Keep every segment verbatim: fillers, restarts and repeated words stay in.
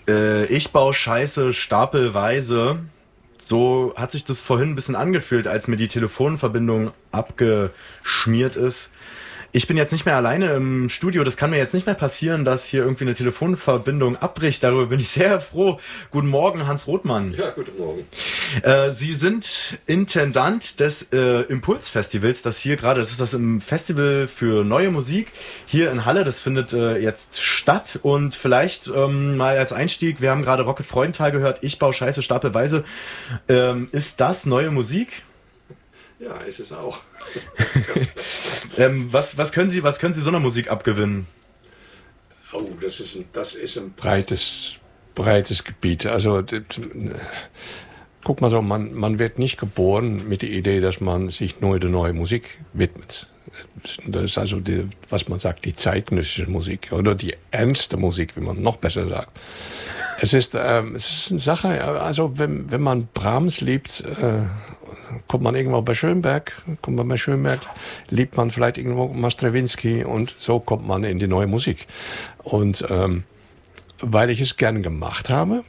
Äh, ich baue Scheiße stapelweise. So hat sich das vorhin ein bisschen angefühlt, als mir die Telefonverbindung abgeschmiert ist. Ich bin jetzt nicht mehr alleine im Studio. Das kann mir jetzt nicht mehr passieren, dass hier irgendwie eine Telefonverbindung abbricht. Darüber bin ich sehr froh. Guten Morgen, Hans Rothmann. Ja, guten Morgen. Äh, Sie sind Intendant des äh, Impulsfestivals, das hier gerade, das ist das im Festival für neue Musik hier in Halle. Das findet äh, jetzt statt. Und vielleicht ähm, mal als Einstieg, wir haben gerade Rocket Freudenthal gehört. Ich baue Scheiße stapelweise. Ähm, ist das neue Musik? Ja, ist es auch. ähm, was, was, können Sie, was können Sie so einer Musik abgewinnen? Oh, das ist ein, das ist ein breites, breites Gebiet. Also, guck mal so, man, man wird nicht geboren mit der Idee, dass man sich nur der neuen Musik widmet. Das ist also, die, was man sagt, die zeitgenössische Musik oder die ernste Musik, wie man noch besser sagt. Es ist, ähm, es ist eine Sache, also wenn, wenn man Brahms liebt, äh, kommt man irgendwo bei Schönberg, kommt man bei Schönberg, liebt man vielleicht irgendwo mal Stravinsky und so kommt man in die neue Musik. Und ähm, weil ich es gerne gemacht habe,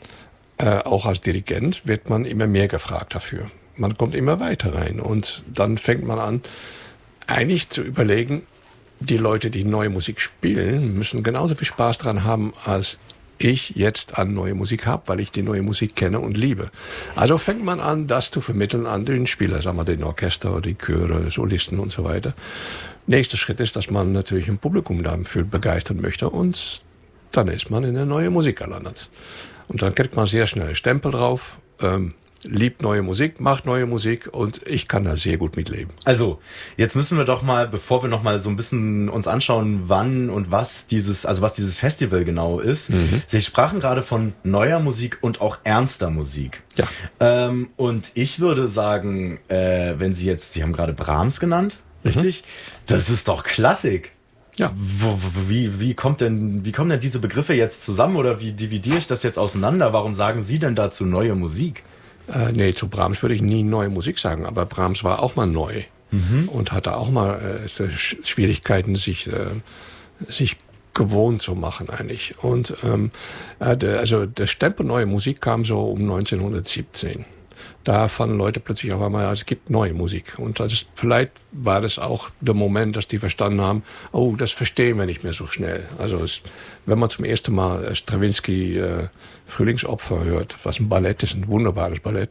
äh, auch als Dirigent, wird man immer mehr gefragt dafür. Man kommt immer weiter rein und dann fängt man an, eigentlich zu überlegen, die Leute, die neue Musik spielen, müssen genauso viel Spaß dran haben, als ich jetzt an neue Musik habe, weil ich die neue Musik kenne und liebe. Also fängt man an, das zu vermitteln an den Spieler, sagen wir den Orchester, die Chöre, Solisten und so weiter. Nächster Schritt ist, dass man natürlich ein Publikum dafür begeistern möchte und dann ist man in der neuen Musik gelandet. Und dann kriegt man sehr schnell Stempel drauf, ähm, liebt neue Musik, macht neue Musik und ich kann da sehr gut mitleben. Also, jetzt müssen wir doch mal, bevor wir noch mal so ein bisschen uns anschauen, wann und was dieses, also was dieses Festival genau ist. Mhm. Sie sprachen gerade von neuer Musik und auch ernster Musik. Ja. Ähm, und ich würde sagen, äh, wenn Sie jetzt, Sie haben gerade Brahms genannt, richtig? Mhm. Das ist doch Klassik. Ja. Wo, wo, wie, wie kommt denn, wie kommen denn diese Begriffe jetzt zusammen oder wie dividiere ich das jetzt auseinander? Warum sagen Sie denn dazu neue Musik? Äh, nee, zu Brahms würde ich nie neue Musik sagen, aber Brahms war auch mal neu mhm. und hatte auch mal äh, Schwierigkeiten, sich, äh, sich gewohnt zu machen eigentlich. Und ähm, äh, der, also der Stempel neue Musik kam so um neunzehnhundertsiebzehn. Da fanden Leute plötzlich auf einmal, es gibt neue Musik. Und das ist, vielleicht war das auch der Moment, dass die verstanden haben, oh, das verstehen wir nicht mehr so schnell. Also es, wenn man zum ersten Mal Stravinsky äh, Frühlingsopfer hört, was ein Ballett ist, ein wunderbares Ballett,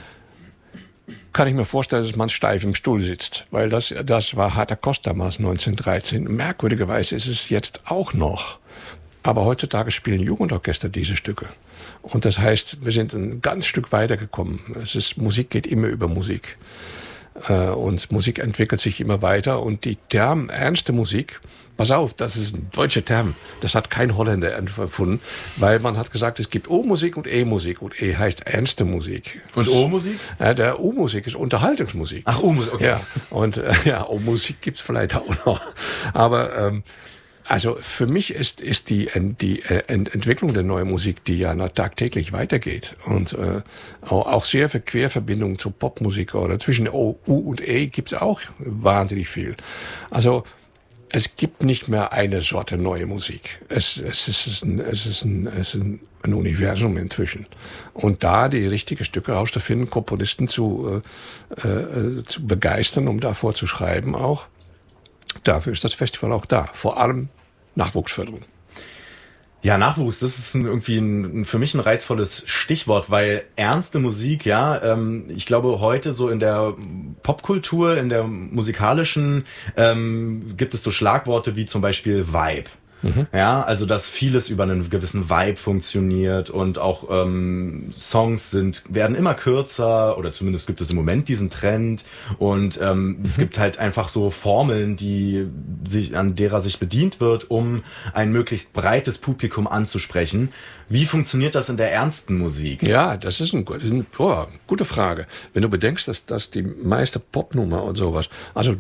kann ich mir vorstellen, dass man steif im Stuhl sitzt. Weil das, das war harter Kost damals, neunzehnhundertdreizehn. Merkwürdigerweise ist es jetzt auch noch. Aber heutzutage spielen Jugendorchester diese Stücke. Und das heißt, wir sind ein ganz Stück weitergekommen. Es ist, Musik geht immer über Musik. Äh, und Musik entwickelt sich immer weiter. Und die Term ernste Musik, pass auf, das ist ein deutscher Term. Das hat kein Holländer erfunden. Weil man hat gesagt, es gibt O-Musik und E-Musik. Und E heißt ernste Musik. Und O-Musik? Ja, der O-Musik ist Unterhaltungsmusik. Ach, O-Musik, okay. Ja, und äh, ja, O-Musik gibt's vielleicht auch noch. Aber ähm, also für mich ist ist die die Entwicklung der neuen Musik, die ja tagtäglich weitergeht und äh, auch, auch sehr viel Querverbindungen zu Popmusik oder zwischen O, U und E gibt's auch wahnsinnig viel. Also es gibt nicht mehr eine Sorte neue Musik. Es, es ist ein, es ist ein, es ist ein, ein Universum inzwischen. Und da die richtigen Stücke rauszufinden, Komponisten zu äh, äh, zu begeistern, um davor zu schreiben auch. Dafür ist das Festival auch da. Vor allem Nachwuchsförderung. Ja, Nachwuchs, das ist ein, irgendwie ein, für mich ein reizvolles Stichwort, weil ernste Musik, ja, ähm, ich glaube heute so in der Popkultur, in der musikalischen, ähm, gibt es so Schlagworte wie zum Beispiel Vibe. Mhm. Ja, also dass vieles über einen gewissen Vibe funktioniert und auch ähm, Songs sind werden immer kürzer oder zumindest gibt es im Moment diesen Trend und ähm, mhm. es gibt halt einfach so Formeln, die sich an derer sich bedient wird, um ein möglichst breites Publikum anzusprechen. Wie funktioniert das in der ernsten Musik? Ja, das ist, ein, das ist eine oh, gute Frage. Wenn du bedenkst, dass, dass die meiste Popnummer und sowas, also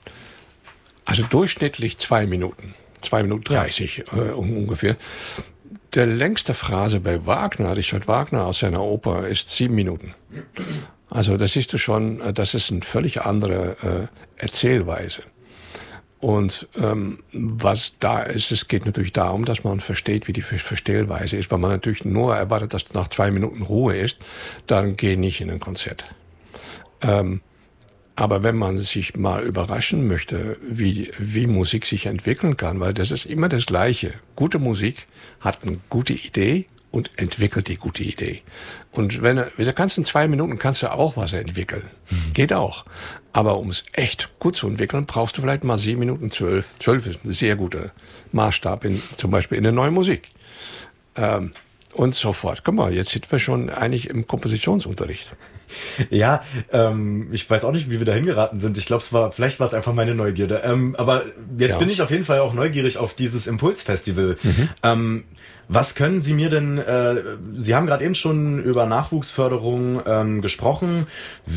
also durchschnittlich zwei Minuten. Zwei Minuten dreißig ja. äh, ungefähr. Der längste Phrase bei Wagner, Richard Wagner aus seiner Oper, ist sieben Minuten. Also das siehst du schon, das ist eine völlig andere äh, Erzählweise. Und ähm, was da ist, es geht natürlich darum, dass man versteht, wie die Verstellweise ist. Weil man natürlich nur erwartet, dass nach zwei Minuten Ruhe ist, dann geh nicht in ein Konzert. Ähm, aber wenn man sich mal überraschen möchte, wie, wie Musik sich entwickeln kann, weil das ist immer das Gleiche. Gute Musik hat eine gute Idee und entwickelt die gute Idee. Und wenn du kannst in zwei Minuten kannst du auch was entwickeln. Mhm. Geht auch. Aber um es echt gut zu entwickeln, brauchst du vielleicht mal sieben Minuten zwölf. Zwölf ist ein sehr guter Maßstab, in, zum Beispiel in der neuen Musik. Ähm, und so fort. Guck mal, jetzt sind wir schon eigentlich im Kompositionsunterricht. Ja, ähm, ich weiß auch nicht, wie wir da hingeraten sind. Ich glaube, es war, vielleicht war es einfach meine Neugierde. Ähm, aber jetzt ja. bin ich auf jeden Fall auch neugierig auf dieses Impulsfestival. Mhm. Ähm, was können Sie mir denn, äh, Sie haben gerade eben schon über Nachwuchsförderung ähm, gesprochen.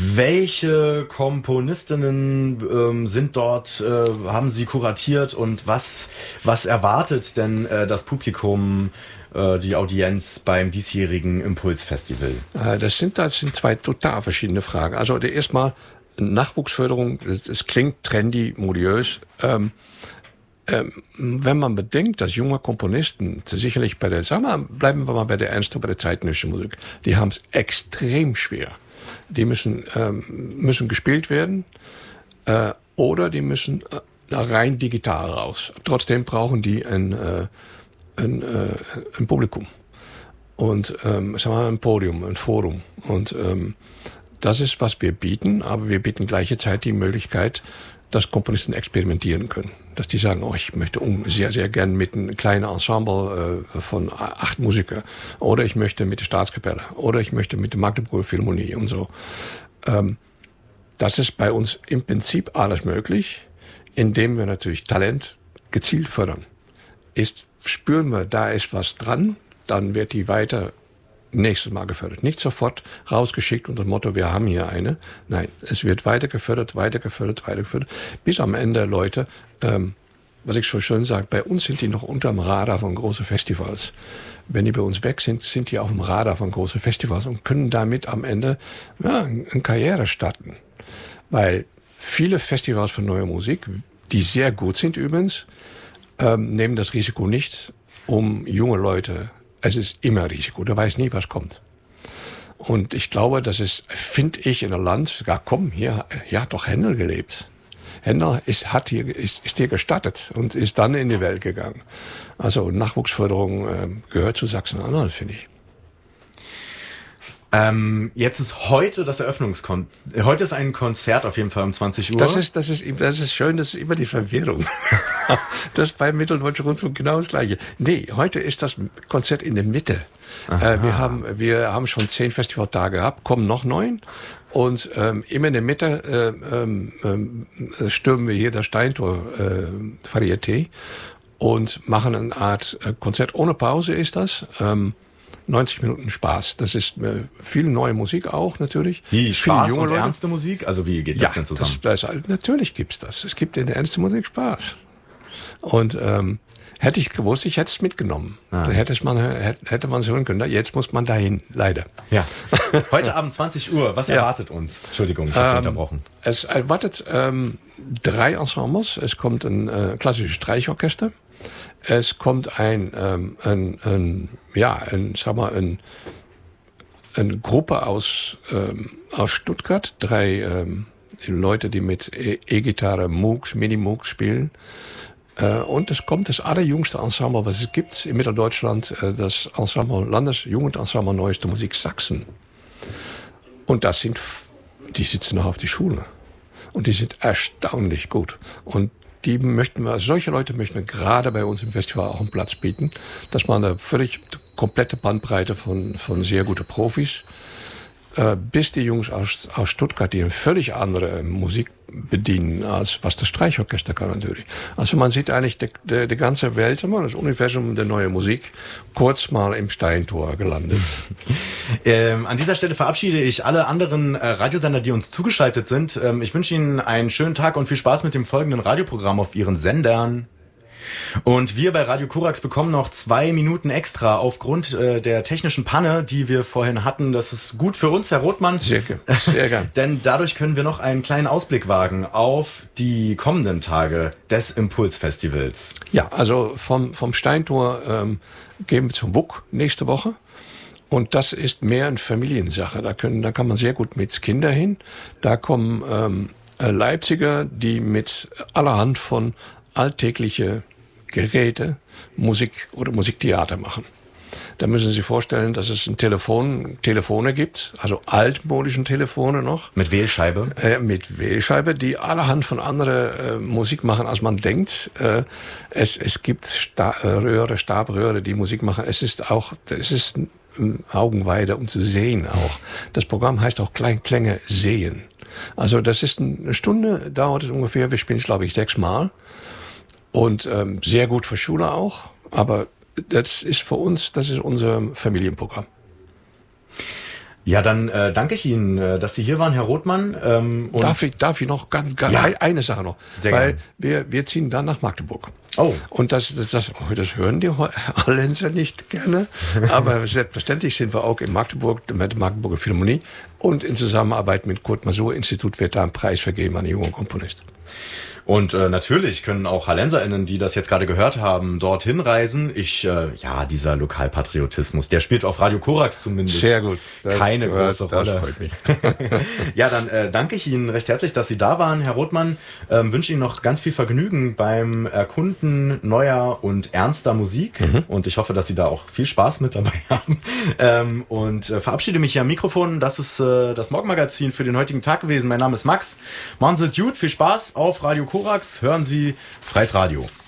Welche Komponistinnen ähm, sind dort, äh, haben Sie kuratiert und was, was erwartet denn äh, das Publikum, äh, die Audienz beim diesjährigen Impulsfestival? Äh, das sind, das sind zwei total verschiedene Fragen. Also erstmal Nachwuchsförderung, es klingt trendy, modiös. Ähm, Ähm, wenn man bedenkt, dass junge Komponisten sicherlich bei der, sagen wir, bleiben wir mal bei der ernsten, bei der zeitgenössischen Musik, die haben es extrem schwer. Die müssen ähm, müssen gespielt werden äh, oder die müssen äh, rein digital raus. Trotzdem brauchen die ein äh, ein, äh, ein Publikum und ähm, sagen wir, ein Podium, ein Forum und ähm, das ist, was wir bieten, aber wir bieten gleichzeitig die Möglichkeit, dass Komponisten experimentieren können. Dass die sagen, oh, ich möchte sehr, sehr gern mit einem kleinen Ensemble äh, von acht Musikern. Oder ich möchte mit der Staatskapelle. Oder ich möchte mit der Magdeburger Philharmonie und so. Ähm, das ist bei uns im Prinzip alles möglich, indem wir natürlich Talent gezielt fördern. Ist, spüren wir, da ist was dran, dann wird die weiter nächstes Mal gefördert. Nicht sofort rausgeschickt unter dem Motto, wir haben hier eine. Nein, es wird weiter gefördert, weiter gefördert, weiter gefördert, bis am Ende Leute, ähm, was ich so schön sage, bei uns sind die noch unterm Radar von großen Festivals. Wenn die bei uns weg sind, sind die auf dem Radar von großen Festivals und können damit am Ende ja, eine Karriere starten. Weil viele Festivals für neue Musik, die sehr gut sind übrigens, ähm, nehmen das Risiko nicht, um junge Leute. Es ist immer Risiko, du weißt nie, was kommt. Und ich glaube, das ist, finde ich, in einem Land, ja komm, hier, hier hat doch Händel gelebt. Händel ist, hat hier, ist, ist hier gestattet und ist dann in die Welt gegangen. Also Nachwuchsförderung äh, gehört zu Sachsen-Anhalt, finde ich. Ähm, jetzt ist heute das Eröffnungskonzert. Heute ist ein Konzert auf jeden Fall um zwanzig Uhr. Das ist, das ist, das ist schön, das ist immer die Verwirrung. Das ist beim Mitteldeutschen Rundfunk genau das Gleiche. Nee, heute ist das Konzert in der Mitte. Äh, wir haben, wir haben schon zehn Festivaltage gehabt, kommen noch neun. Und ähm, immer in der Mitte äh, ähm, äh, stürmen wir hier das Steintor äh, Varieté und machen eine Art äh, Konzert ohne Pause ist das. Ähm, neunzig Minuten Spaß. Das ist äh, viel neue Musik auch natürlich. Wie Spaß junge und Leute. Ernste Musik? Also wie geht das ja, denn zusammen? Das, das, natürlich gibt's das. Es gibt in der ernsten Musik Spaß. Und ähm, hätte ich gewusst, ich hätte es mitgenommen. Ah. Da hätte man hätte man es hören können. Jetzt muss man dahin, leider. Ja. Heute Abend zwanzig Uhr. Was ja. erwartet uns? Entschuldigung, ich habe ähm, unterbrochen. Es erwartet ähm, drei Ensembles. Es kommt ein äh, klassisches Streichorchester. Es kommt ein, ähm, ein, ein ja, ein, sag mal, ein, eine Gruppe aus, ähm, aus Stuttgart. Drei ähm, Leute, die mit E-Gitarre, Moogs, Mini-Moogs spielen. Äh, und es kommt das allerjüngste Ensemble, was es gibt in Mitteldeutschland, äh, das Ensemble, Landesjugendensemble Neueste Musik Sachsen. Und das sind, die sitzen noch auf die Schule. Und die sind erstaunlich gut. Und die möchten wir, solche Leute möchten wir gerade bei uns im Festival auch einen Platz bieten, dass man eine völlig komplette Bandbreite von, von sehr guten Profis, äh, bis die Jungs aus, aus Stuttgart, die eine völlig andere Musik bedienen, als was das Streichorchester kann natürlich. Also man sieht eigentlich die, die, die ganze Welt, das Universum der neuen Musik, kurz mal im Steintor gelandet. ähm, an dieser Stelle verabschiede ich alle anderen äh, Radiosender, die uns zugeschaltet sind. Ähm, ich wünsche Ihnen einen schönen Tag und viel Spaß mit dem folgenden Radioprogramm auf Ihren Sendern. Und wir bei Radio Korax bekommen noch zwei Minuten extra aufgrund äh, der technischen Panne, die wir vorhin hatten. Das ist gut für uns, Herr Rothmann. Sehr, sehr gern. Denn dadurch können wir noch einen kleinen Ausblick wagen auf die kommenden Tage des Impulsfestivals. Ja, also vom, vom Steintor ähm, gehen wir zum W U K nächste Woche. Und das ist mehr eine Familiensache. Da können, da kann man sehr gut mit Kindern hin. Da kommen ähm, Leipziger, die mit allerhand von alltägliche Geräte Musik oder Musiktheater machen. Da müssen Sie sich vorstellen, dass es ein Telefon, Telefone gibt, also altmodischen Telefone noch. Mit Wählscheibe? Äh, mit Wählscheibe, die allerhand von anderer äh, Musik machen, als man denkt. Äh, es, es gibt Sta- Röhre, Stabröhre, die Musik machen. Es ist auch, es ist Augenweide, um zu sehen auch. Das Programm heißt auch Kleinklänge sehen. Also das ist eine Stunde, dauert es ungefähr. Wir spielen es, glaube ich, sechsmal. Und ähm, sehr gut für Schule auch. Aber das ist für uns, das ist unser Familienprogramm. Ja, dann äh, danke ich Ihnen, äh, dass Sie hier waren, Herr Rothmann. Ähm, und darf ich, darf ich noch ganz, ganz ja. eine Sache noch? Sehr Weil gerne. wir, wir ziehen dann nach Magdeburg. Oh. Und das, das, das, das hören die Hallenser nicht gerne. Aber selbstverständlich sind wir auch in Magdeburg, mit der Magdeburger Philharmonie. Und in Zusammenarbeit mit Kurt-Masur-Institut wird da ein Preis vergeben an einen jungen Komponist. Und äh, natürlich können auch HallenserInnen, die das jetzt gerade gehört haben, dorthin reisen. Ich, äh, ja, dieser Lokalpatriotismus, der spielt auf Radio Korax zumindest. Sehr gut. Das, keine große das, das Rolle. freut mich. Ja, dann äh, danke ich Ihnen recht herzlich, dass Sie da waren, Herr Rothmann. Ähm, wünsche Ihnen noch ganz viel Vergnügen beim Erkunden neuer und ernster Musik. Mhm. Und ich hoffe, dass Sie da auch viel Spaß mit dabei haben. Ähm, und äh, verabschiede mich hier am Mikrofon. Das ist äh, das Morgenmagazin für den heutigen Tag gewesen. Mein Name ist Max. Machen Sie es gut, viel Spaß auf Radio Korax. Hören Sie Freies Radio.